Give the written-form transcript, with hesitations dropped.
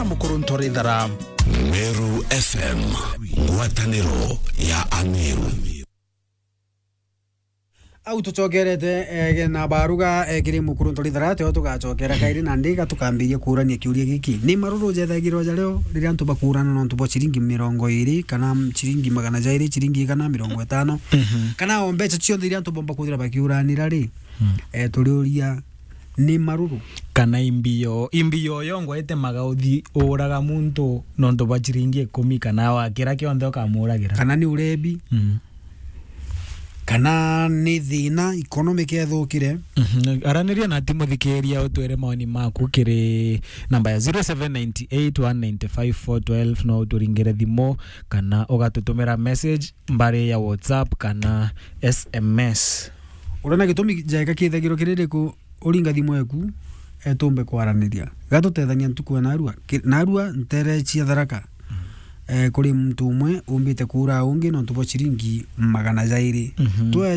Mukuruntori Dhara Meru FM ngwataniro ya Ameru au tucokerete na baruga kiri Mukuruntori Dhara te tugacokera kairi na ndiga tukambirie kurania kiuria giki ni maruru jethagirwo ja leo riria antu bakurana no tubo ciringi 20 kana ciringi 200 ciringi kana 50 kana o mbeca ciothe iria antu bomba kuthira bakiuranira ri turiuria ni maruru kana imbio yongo ete magauthi uraga muntu nonto bachiringi 10 kana wakira kionthe ukamuragira kana ni urebi kana ni thina economic ethukire araniria na timothikiria utwere maoni maku kiri namba ya 0798195412 no turingire thimo kana ugatutumira message mbare ya WhatsApp kana SMS urana gitumi jaika kithagiro kiririku uringa thimo eku etumbe kwaraniria gatutethania ntuku narua ntere cia Tharaka kuri mtu umwe umbite kura ungi no tubo ciringi 200